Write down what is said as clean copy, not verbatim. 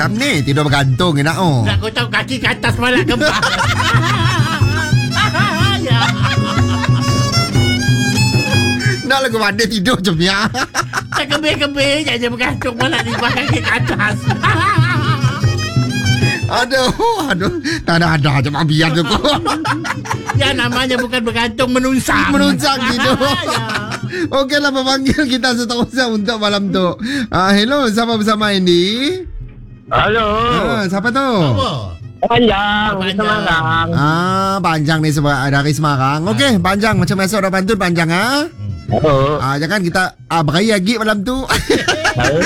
malam ni tidur bergantung nak Nak kau tahu kaki ke atas malah kembang. Ya. Nak lagu mana tidur macam ni. Tak kebih-kebih je bergantung malah di bawah kaki ke atas. Aduh. Tak ada macam ambian tu. Ya namanya bukan bergantung, menunsang. Menunsang gitu. Ya. Okeylah, memanggil kita seterusnya untuk malam tu. Hello, siapa bersama ini? Halo. Siapa tu? Apa? Panjang. Panjang. Semarang. Panjang ni sebab dari Semarang. Okey, Panjang macam biasa orang Bantul Panjang Oh. jangan kita berayi lagi malam tu.